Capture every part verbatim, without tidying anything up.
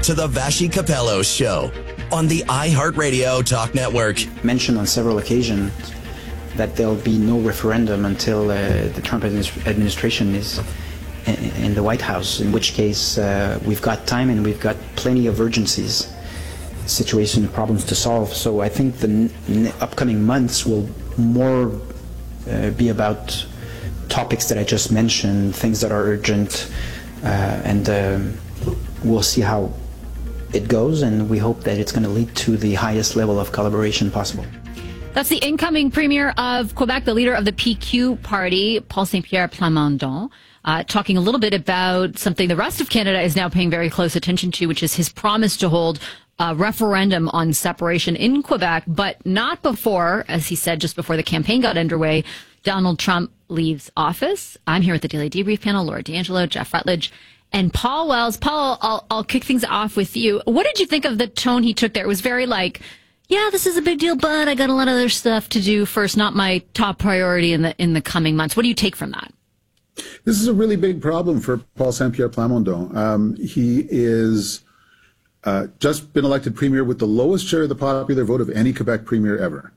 to the Vassy Capello Show on the iHeartRadio Talk Network. Mentioned on several occasions that there'll be no referendum until uh, the Trump administ- administration is in, in the White House, in which case uh, we've got time and we've got plenty of urgencies, situation, problems to solve. So I think the n- n- upcoming months will more uh, be about topics that I just mentioned, things that are urgent, uh, and um, we'll see how it goes, and we hope that it's going to lead to the highest level of collaboration possible. That's the incoming premier of Quebec, the leader of the P Q party, Paul Saint-Pierre Plamondon, uh, talking a little bit about something the rest of Canada is now paying very close attention to, which is his promise to hold a referendum on separation in Quebec, but not before, as he said just before the campaign got underway, Donald Trump leaves office. I'm here with the Daily Debrief panel, Laura D'Angelo, Jeff Rutledge, and Paul Wells. Paul, I'll, I'll kick things off with you. What did you think of the tone he took there? It was very like, yeah, this is a big deal, but I got a lot of other stuff to do first, not my top priority in the in the coming months. What do you take from that? This is a really big problem for Paul Saint-Pierre Plamondon. Um, he is uh, just been elected premier with the lowest share of the popular vote of any Quebec premier ever.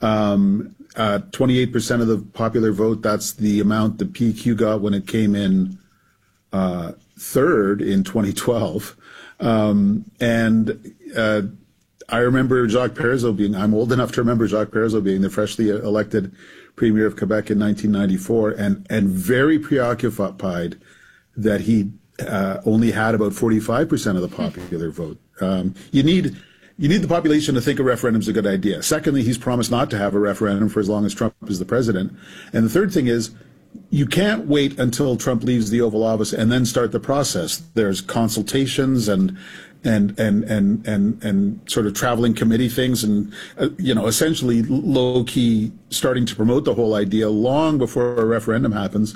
Um, uh, twenty-eight percent of the popular vote, that's the amount the P Q got when it came in uh, third in twenty twelve. Um, and uh, I remember Jacques Parizeau being, I'm old enough to remember Jacques Parizeau being the freshly elected premier of Quebec in nineteen ninety-four, and, and very preoccupied that he uh, only had about forty-five percent of the popular vote. Um, you need... You need the population to think a referendum is a good idea. Secondly, he's promised not to have a referendum for as long as Trump is the president. And the third thing is, you can't wait until Trump leaves the Oval Office and then start the process. There's consultations and and and and and, and sort of traveling committee things, and uh, you know, essentially low key starting to promote the whole idea long before a referendum happens.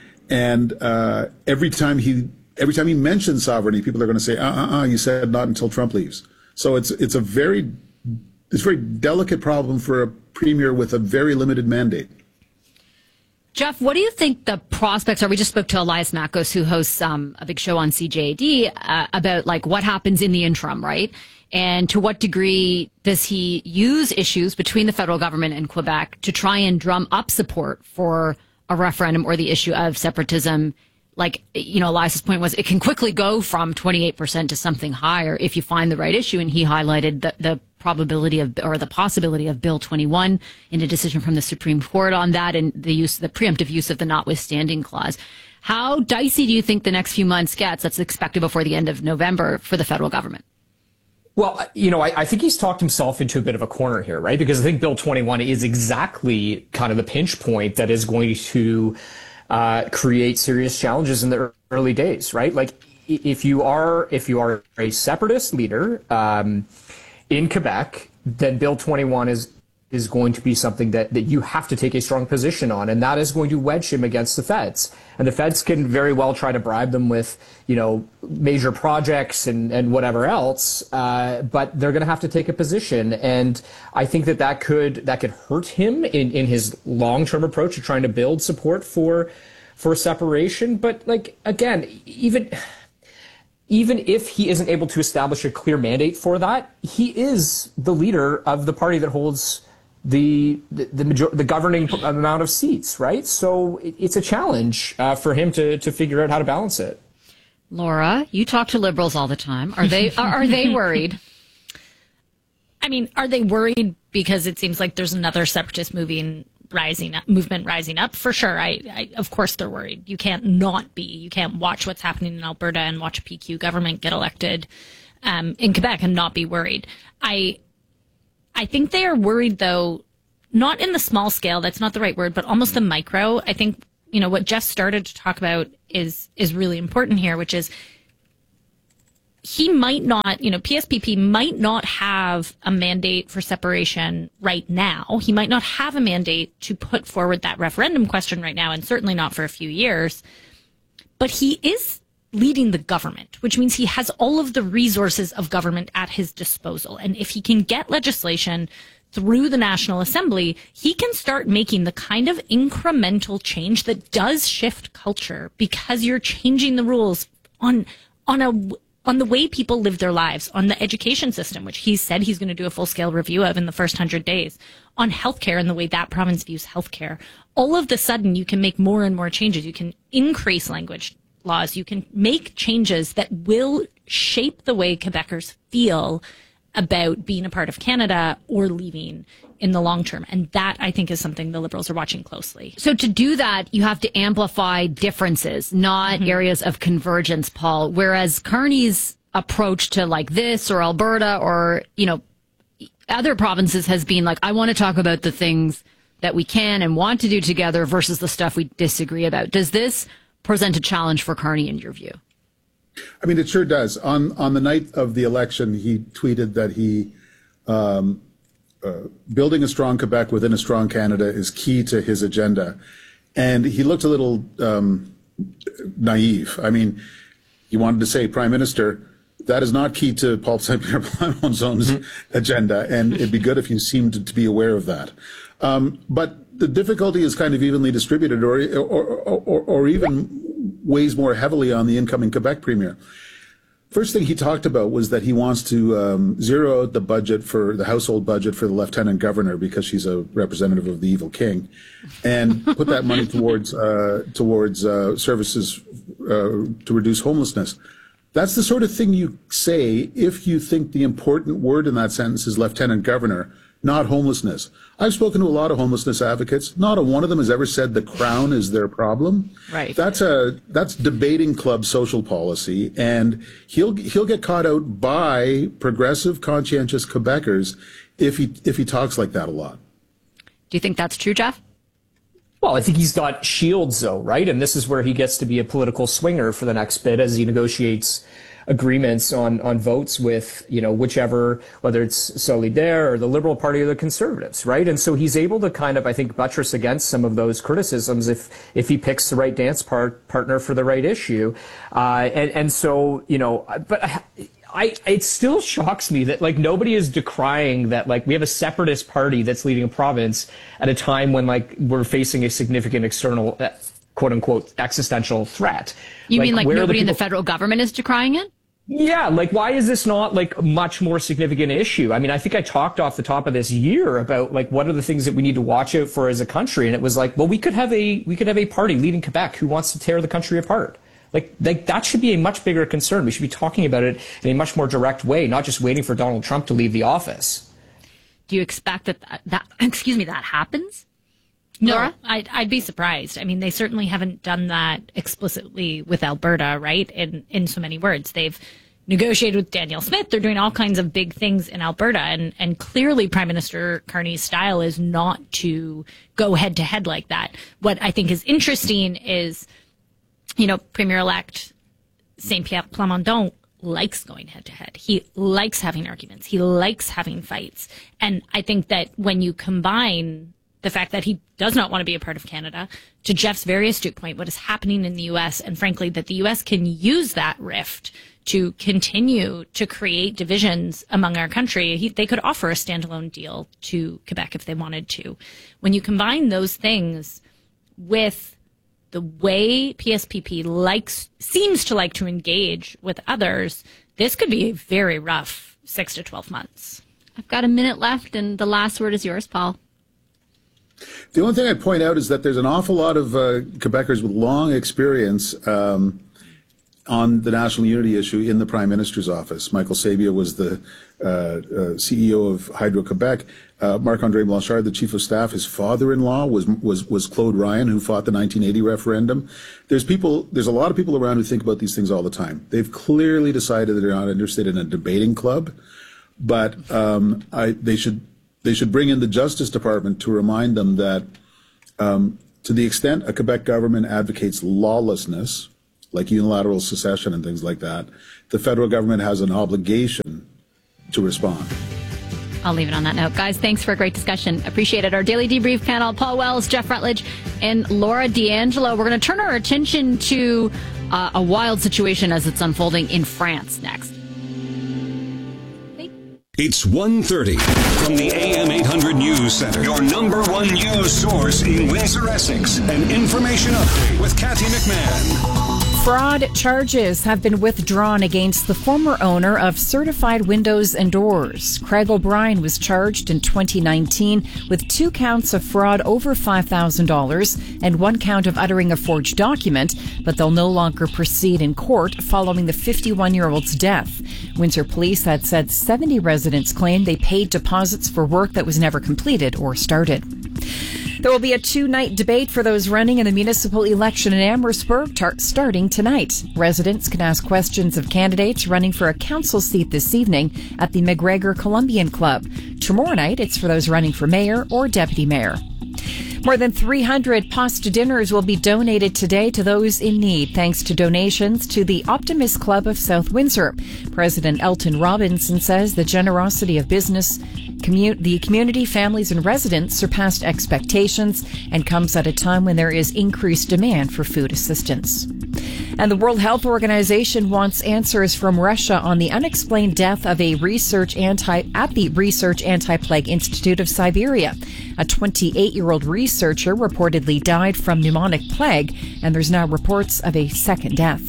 And uh, every time he every time he mentions sovereignty, people are going to say, "Uh, uh, uh, you said not until Trump leaves." So it's it's a very it's a very delicate problem for a premier with a very limited mandate. Jeff, what do you think the prospects are? We just spoke to Elias Makos, who hosts um, a big show on C J A D, uh, about like what happens in the interim, right? And to what degree does he use issues between the federal government and Quebec to try and drum up support for a referendum or the issue of separatism? Like, you know, Elias's point was it can quickly go from twenty-eight percent to something higher if you find the right issue. And he highlighted the, the probability of, or the possibility of Bill twenty-one in a decision from the Supreme Court on that, and the use, the preemptive use of the notwithstanding clause. How dicey do you think the next few months gets, that's expected before the end of November, for the federal government? Well, you know, I, I think he's talked himself into a bit of a corner here, right? Because I think Bill twenty-one is exactly kind of the pinch point that is going to Uh, create serious challenges in the early days, right? Like, if you are if you are a separatist leader um, in Quebec, then Bill twenty-one is is going to be something that, that you have to take a strong position on, and that is going to wedge him against the feds. And the feds can very well try to bribe them with, you know, major projects and, and whatever else, uh, but they're going to have to take a position. And I think that that could that could hurt him in, in his long-term approach of trying to build support for for separation. But, like, again, even even if he isn't able to establish a clear mandate for that, he is the leader of the party that holds the the the, major, the governing amount of seats, right? So it, it's a challenge uh, for him to to figure out how to balance it. Laura, you talk to liberals all the time. Are they are, are they worried? I mean, are they worried because it seems like there's another separatist moving rising up, movement rising up? For sure. I, I of course they're worried. You can't not be. You can't watch what's happening in Alberta and watch a P Q government get elected um, in Quebec and not be worried. I I think they are worried, though, not in the small scale. That's not the right word, but almost the micro. I think, you know, what Jeff started to talk about is is really important here, which is he might not, you know, P S P P might not have a mandate for separation right now. He might not have a mandate to put forward that referendum question right now, and certainly not for a few years. But he is leading the government, which means he has all of the resources of government at his disposal. And if he can get legislation through the National Assembly, he can start making the kind of incremental change that does shift culture, because you're changing the rules on on a on the way people live their lives, on the education system, which he said he's going to do a full-scale review of in the first hundred days, on healthcare and the way that province views healthcare. All of the sudden, you can make more and more changes. You can increase language laws. You can make changes that will shape the way Quebecers feel about being a part of Canada or leaving in the long term. And that, I think, is something the Liberals are watching closely. So to do that, you have to amplify differences, not mm-hmm. areas of convergence, Paul. Whereas Carney's approach to like this or Alberta or, you know, other provinces has been like, I want to talk about the things that we can and want to do together versus the stuff we disagree about. Does this present a challenge for Carney in your view? I mean, it sure does. On on the night of the election, he tweeted that he um, uh, building a strong Quebec within a strong Canada is key to his agenda. And he looked a little um, naive. I mean, he wanted to say, Prime Minister, that is not key to Paul Saint-Pierre Plamondon's mm-hmm. agenda, and it'd be good if you seemed to be aware of that. Um, but the difficulty is kind of evenly distributed, or or, or, or even weighs more heavily on the incoming Quebec Premier. First thing he talked about was that he wants to um, zero out the budget for the household budget for the Lieutenant Governor because she's a representative of the evil king, and put that money towards uh, towards uh, services uh, to reduce homelessness. That's the sort of thing you say if you think the important word in that sentence is Lieutenant Governor, not homelessness. I've spoken to a lot of homelessness advocates. Not a one of them has ever said the Crown is their problem. Right. That's a that's debating club social policy, and he'll he'll get caught out by progressive, conscientious Quebecers if he if he talks like that a lot. Do you think that's true, Jeff? Well, I think he's got shields, though, right? And this is where he gets to be a political swinger for the next bit as he negotiates agreements on, on votes with, you know, whichever, whether it's Solidaire or the Liberal Party or the Conservatives, right? And so he's able to kind of, I think, buttress against some of those criticisms if if he picks the right dance part, partner for the right issue. Uh, and, and so, you know, but I, I, it still shocks me that, like, nobody is decrying that, like, we have a separatist party that's leading a province at a time when, like, we're facing a significant external, uh, quote unquote, existential threat. You like, mean like nobody the in the federal government is decrying it? Yeah, like, why is this not, like, a much more significant issue? I mean, I think I talked off the top of this year about, like, what are the things that we need to watch out for as a country? And it was like, well, we could have a, we could have a party leading Quebec who wants to tear the country apart. Like, like, that should be a much bigger concern. We should be talking about it in a much more direct way, not just waiting for Donald Trump to leave the office. Do you expect that, that, that excuse me, that happens? No, Laura? I'd, I'd be surprised. I mean, they certainly haven't done that explicitly with Alberta, right? In, in so many words. They've negotiated with Danielle Smith. They're doing all kinds of big things in Alberta. And, and clearly Prime Minister Carney's style is not to go head to head like that. What I think is interesting is, you know, Premier-elect Saint-Pierre Plamondon likes going head to head. He likes having arguments. He likes having fights. And I think that when you combine the fact that he does not want to be a part of Canada, to Jeff's very astute point, what is happening in the U S, and frankly, that the U S can use that rift to continue to create divisions among our country. He, they could offer a standalone deal to Quebec if they wanted to. When you combine those things with the way P S P P likes, seems to like to engage with others, this could be a very rough six to twelve months. I've got a minute left, and the last word is yours, Paul. The only thing I'd point out is that there's an awful lot of uh, Quebecers with long experience um, on the national unity issue in the Prime Minister's office. Michael Sabia was the uh, uh, C E O of Hydro-Quebec. Uh, Marc-André Blanchard, the chief of staff, his father-in-law was was was Claude Ryan, who fought the nineteen eighty referendum. There's people, there's a lot of people around who think about these things all the time. They've clearly decided that they're not interested in a debating club, but um, I, they should they should bring in the Justice Department to remind them that um, to the extent a Quebec government advocates lawlessness, like unilateral secession and things like that, the federal government has an obligation to respond. I'll leave it on that note. Guys, thanks for a great discussion. Appreciate it. Our Daily Debrief panel, Paul Wells, Jeff Rutledge, and Laura D'Angelo. We're going to turn our attention to uh, a wild situation as it's unfolding in France next. It's one thirty from the A M eight hundred News Center, your number one news source in Windsor, Essex. An information update with Kathy McMahon. Fraud charges have been withdrawn against the former owner of Certified Windows and Doors. Craig O'Brien was charged in twenty nineteen with two counts of fraud over five thousand dollars and one count of uttering a forged document, but they'll no longer proceed in court following the fifty-one-year-old's death. Windsor police had said seventy residents claimed they paid deposits for work that was never completed or started. There will be a two-night debate for those running in the municipal election in Amherstburg tar- starting tonight. Residents can ask questions of candidates running for a council seat this evening at the McGregor Columbian Club. Tomorrow night, it's for those running for mayor or deputy mayor. More than three hundred pasta dinners will be donated today to those in need, thanks to donations to the Optimist Club of South Windsor. President Elton Robinson says the generosity of business, commu- the community, families, and residents surpassed expectations and comes at a time when there is increased demand for food assistance. And the World Health Organization wants answers from Russia on the unexplained death of a research anti at the Research Anti-Plague Institute of Siberia. A twenty-eight-year-old researcher reportedly died from pneumonic plague, and there's now reports of a second death.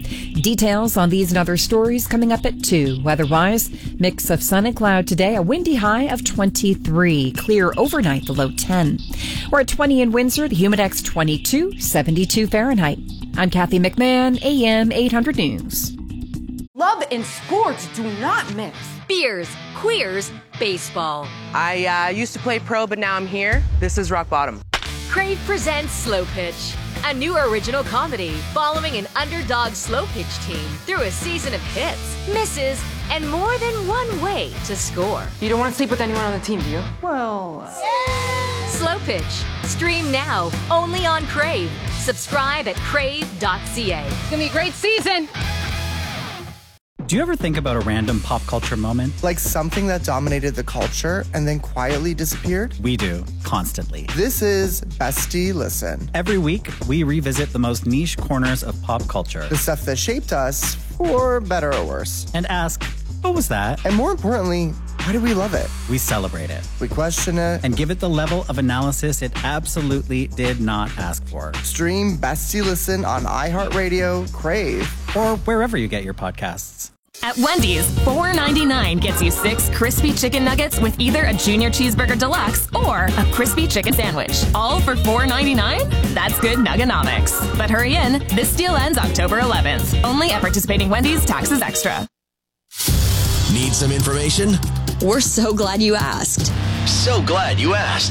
Details on these and other stories coming up at two. Weather-wise, mix of sun and cloud today, a windy high of twenty-three. Clear overnight, the low ten. We're at twenty in Windsor, the Humidex twenty-two, seventy-two Fahrenheit. I'm Kathy McMahon, A M eight hundred News. Love and sports do not mix. Beers, queers, baseball. I uh, used to play pro, but now I'm here. This is rock bottom. Crave presents Slow Pitch, a new original comedy following an underdog slow pitch team through a season of hits, misses, and more than one way to score. You don't want to sleep with anyone on the team, do you? Well... Uh... Slow Pitch. Stream now, only on Crave. Subscribe at crave dot c a. It's gonna be a great season! Do you ever think about a random pop culture moment? Like something that dominated the culture and then quietly disappeared? We do, constantly. This is Bestie Listen. Every week, we revisit the most niche corners of pop culture. The stuff that shaped us, for better or worse. And ask, what was that? And more importantly, why do we love it? We celebrate it. We question it. And give it the level of analysis it absolutely did not ask for. Stream Bestie Listen on iHeartRadio, Crave, or wherever you get your podcasts. At Wendy's, four ninety-nine gets you six crispy chicken nuggets with either a junior cheeseburger deluxe or a crispy chicken sandwich. All for four ninety-nine? That's good nuggonomics. But hurry in, this deal ends October eleventh. Only at participating Wendy's, taxes extra. Need some information? We're so glad you asked. So glad you asked.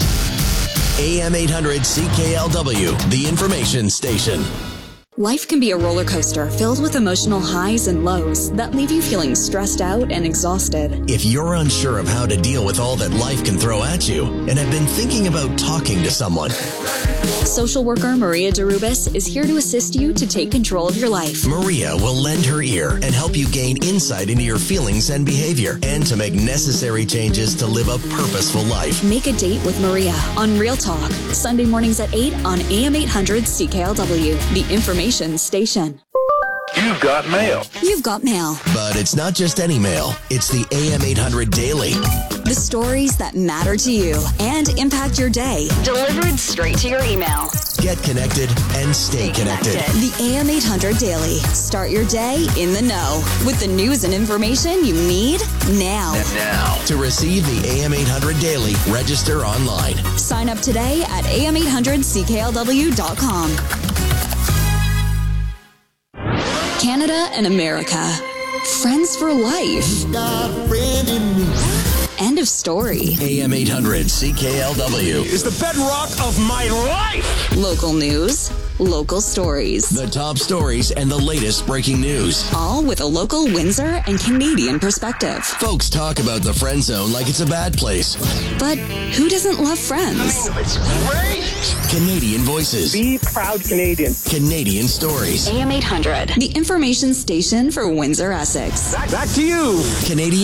A M eight hundred C K L W, the information station. Life can be a roller coaster filled with emotional highs and lows that leave you feeling stressed out and exhausted. If you're unsure of how to deal with all that life can throw at you and have been thinking about talking to someone, social worker Maria Derubis is here to assist you to take control of your life. Maria will lend her ear and help you gain insight into your feelings and behavior and to make necessary changes to live a purposeful life. Make a date with Maria on Real Talk, Sunday mornings at eight on A M eight hundred C K L W, the information station. You've got mail. You've got mail. But it's not just any mail. It's the A M eight hundred Daily. The stories that matter to you and impact your day. Delivered straight to your email. Get connected and stay, stay connected. connected. The A M eight hundred Daily. Start your day in the know with the news and information you need now. Now. To receive the A M eight hundred Daily, register online. Sign up today at A M eight hundred C K L W dot com. Canada and America. Friends for life. End of story. A M eight hundred C K L W is the bedrock of my life. Local news, local stories. The top stories and the latest breaking news. All with a local Windsor and Canadian perspective. Folks talk about the friend zone like it's a bad place. But who doesn't love friends? Oh, it's great. Canadian voices. Be proud Canadian. Canadian stories. A M eight hundred, the information station for Windsor, Essex. Back, back to you. Canadian